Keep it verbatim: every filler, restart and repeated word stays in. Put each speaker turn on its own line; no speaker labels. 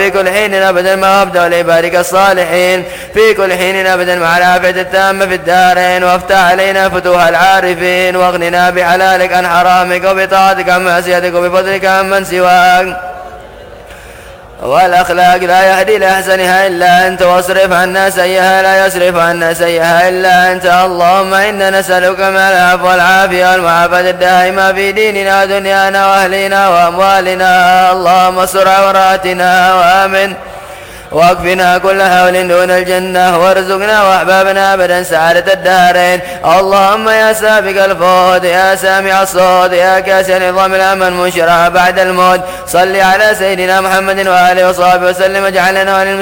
في كل حين أبدا ما أبدأ لعبادك الصالحين في كل حين أبدا مع العافية التامة في الدارين. وافتح علينا فتوح العارفين واغننا بحلالك عن حرامك وبطاعتك عن معصيتك وبفضلك عن من سواك. والأخلاق لا يهدي لأحسنها إلا أنت واصرف عنا سيئها لا يصرف عنا سيئها إلا أنت. اللهم إنا نسألك ما العفو والعافية والمعافاة الدائمة في ديننا ودنيانا وأهلنا وأموالنا. اللهم استر عوراتنا وآمن واكفنا كل حول دون الجنة وارزقنا وأحبابنا أبدا سعادة الدارين. اللهم يا سابق الفوت يا سامع الصوت يا كاسي العظام الأمن منشرها بعد الموت صل على سيدنا محمد وآله وصحبه وسلم. اجعلنا